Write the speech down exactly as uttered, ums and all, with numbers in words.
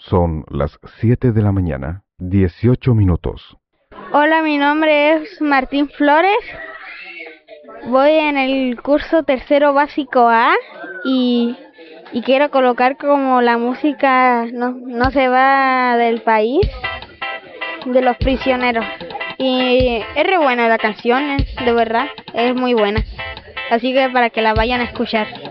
Son las siete de la mañana, dieciocho minutos. Hola, mi nombre es Martín Flores. Voy en el curso tercero básico A y, y quiero colocar como la música no, no se va del país, de Los Prisioneros. Y es re buena la canción, eh, de verdad, es muy buena. Así que para que la vayan a escuchar.